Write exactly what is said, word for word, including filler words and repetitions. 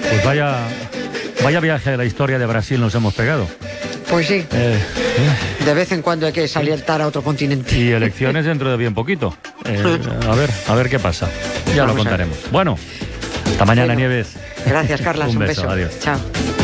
Pues vaya, vaya viaje a la historia de Brasil nos hemos pegado. Pues sí. Eh, eh. De vez en cuando hay que saltar a otro continente. Y elecciones dentro de bien poquito. Eh, a ver, a ver qué pasa. Ya Vamos lo contaremos. Bueno, hasta mañana, bueno, Nieves. Gracias, Carlas. un, un beso. beso. Adiós. Chao.